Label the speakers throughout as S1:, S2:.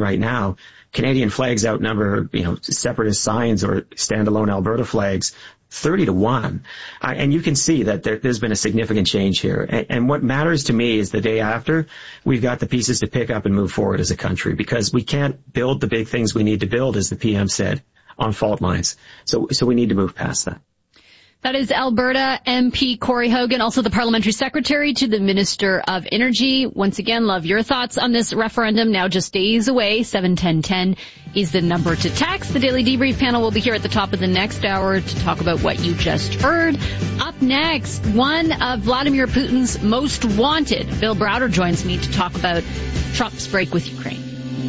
S1: right now, Canadian flags outnumber, separatist signs or standalone Alberta flags 30-1. And you can see that there's been a significant change here. And what matters to me is the day after, we've got the pieces to pick up and move forward as a country, because we can't build the big things we need to build, as the PM said, on fault lines. So we need to move past that.
S2: That is Alberta MP Corey Hogan, also the Parliamentary Secretary to the Minister of Energy. Once again, love your thoughts on this referendum. Now just days away. 71010 is the number to text. The Daily Debrief panel will be here at the top of the next hour to talk about what you just heard. Up next, one of Vladimir Putin's most wanted, Bill Browder, joins me to talk about Trump's break with Ukraine.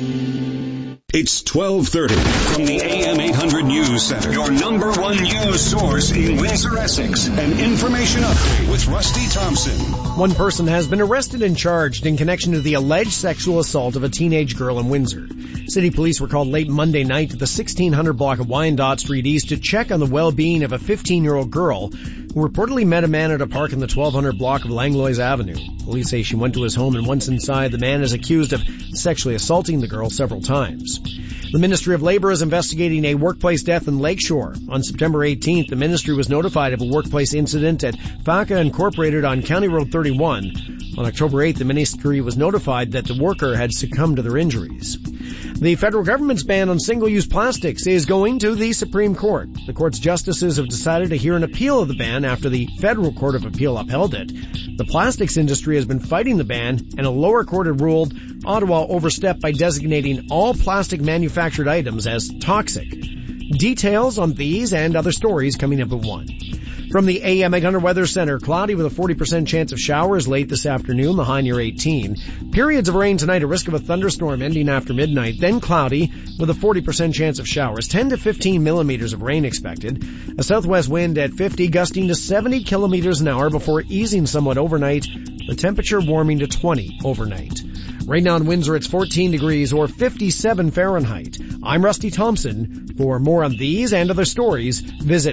S3: It's 12:30 from the AM 800 News Center, your number one news source in Windsor, Essex. An information update with Rusty Thompson.
S4: One person has been arrested and charged in connection to the alleged sexual assault of a teenage girl in Windsor. City police were called late Monday night to the 1600 block of Wyandotte Street East to check on the well-being of a 15-year-old girl who reportedly met a man at a park in the 1200 block of Langlois Avenue. Police say she went to his home, and once inside, the man is accused of sexually assaulting the girl several times. The Ministry of Labour is investigating a workplace death in Lakeshore. On September 18th, the ministry was notified of a workplace incident at FACA Incorporated on County Road 31. On October 8th, the ministry was notified that the worker had succumbed to their injuries. The federal government's ban on single-use plastics is going to the Supreme Court. The court's justices have decided to hear an appeal of the ban after the Federal Court of Appeal upheld it. The plastics industry has been fighting the ban, and a lower court had ruled Ottawa overstepped by designating all plastic manufactured items as toxic. Details on these and other stories coming up at 1. From the AM 800 Weather Center, cloudy with a 40% chance of showers late this afternoon, the high near 18. Periods of rain tonight, a risk of a thunderstorm ending after midnight, then cloudy with a 40% chance of showers, 10 to 15 millimeters of rain expected. A southwest wind at 50, gusting to 70 kilometers an hour before easing somewhat overnight, the temperature warming to 20 overnight. Right now in Windsor, it's 14 degrees or 57 Fahrenheit. I'm Rusty Thompson. For more on these and other stories, visit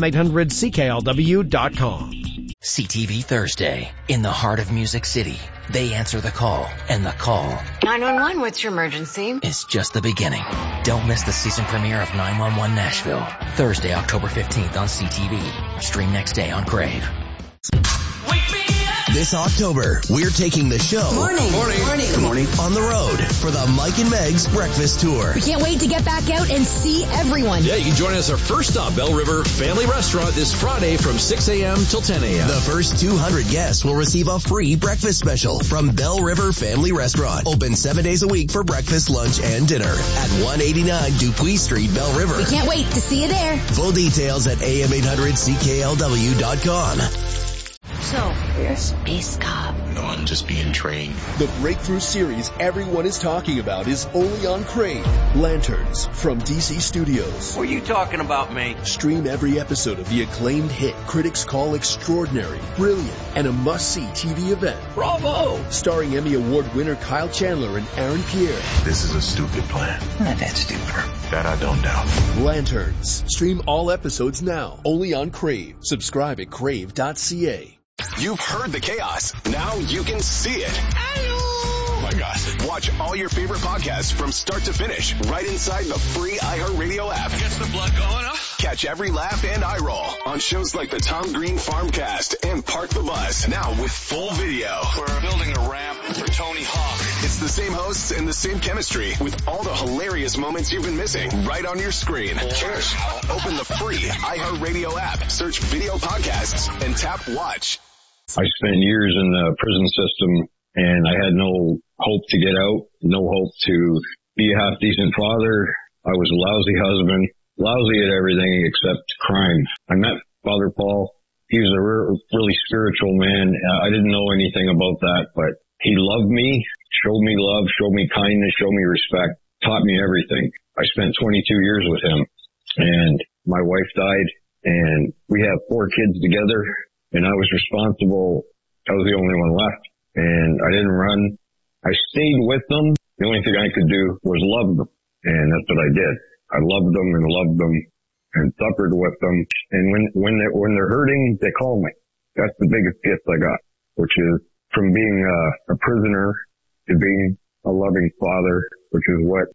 S4: am800CKLW.com.
S5: CTV Thursday. In the heart of Music City, they answer the call, and the call
S6: 911, what's your emergency?
S5: is just the beginning. Don't miss the season premiere of 911 Nashville. Thursday, October 15th on CTV. Stream next day on Crave.
S7: This October, we're taking the show
S6: Morning.
S7: on the road for the Mike and Meg's Breakfast Tour.
S8: We can't wait to get back out and see everyone.
S9: Yeah, you can join us our first stop, Bell River Family Restaurant, this Friday from 6 a.m. till 10 a.m.
S7: The first 200 guests will receive a free breakfast special from Bell River Family Restaurant. Open 7 days a week for breakfast, lunch, and dinner at 189 Dupuis Street, Bell River.
S8: We can't wait to see you there.
S7: Full details at am800CKLW.com.
S6: So, you're a space cop.
S10: No, I'm just being trained.
S11: The breakthrough series everyone is talking about is only on Crave. Lanterns from DC Studios.
S12: What are you talking about, mate?
S11: Stream every episode of the acclaimed hit critics call extraordinary, brilliant, and a must-see TV event.
S12: Bravo!
S11: Starring Emmy Award winner Kyle Chandler and Aaron Pierre.
S10: This is a stupid plan.
S12: Not that stupid.
S10: That I don't doubt.
S11: Lanterns. Stream all episodes now. Only on Crave. Subscribe at crave.ca.
S3: You've heard the chaos. Now you can see it. Oh my gosh. Watch all your favorite podcasts from start to finish right inside the free iHeartRadio app.
S12: Gets the blood going, huh?
S3: Catch every laugh and eye roll on shows like the Tom Green Farmcast and Park the Bus. Now with full video.
S12: We're building a ramp for Tony Hawk.
S3: It's the same hosts and the same chemistry with all the hilarious moments you've been missing right on your screen. Just open the free iHeartRadio app, search video podcasts, and tap watch.
S13: I spent years in the prison system, and I had no hope to get out, no hope to be a half-decent father. I was a lousy husband, lousy at everything except crime. I met Father Paul. He was a really spiritual man. I didn't know anything about that, but he loved me, showed me love, showed me kindness, showed me respect, taught me everything. I spent 22 years with him, and my wife died, and we have 4 kids together. And I was responsible. I was the only one left. And I didn't run. I stayed with them. The only thing I could do was love them. And that's what I did. I loved them and suffered with them. And when they're hurting, they call me. That's the biggest gift I got, which is from being a prisoner to being a loving father, which is what